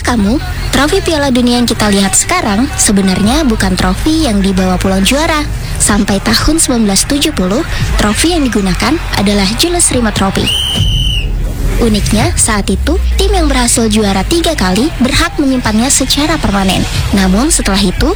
kamu, trofi Piala Dunia yang kita lihat sekarang sebenarnya bukan trofi yang dibawa pulang juara. Sampai tahun 1970, trofi yang digunakan adalah Jules Rimet Trophy. Uniknya, saat itu, tim yang berhasil juara 3 kali berhak menyimpannya secara permanen. Namun setelah itu,